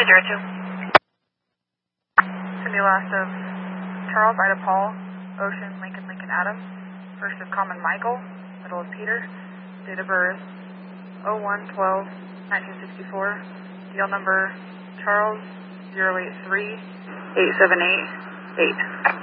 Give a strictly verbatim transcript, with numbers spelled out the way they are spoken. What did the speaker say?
two zero two. Cindy, last of Charles, Ida Paul, Ocean, Lincoln, Lincoln, Adam. First of Common, Michael. Middle of Peter. Date of birth oh one twelve nineteen sixty-four. Deal number Charles zero eight three eight seven eight eight.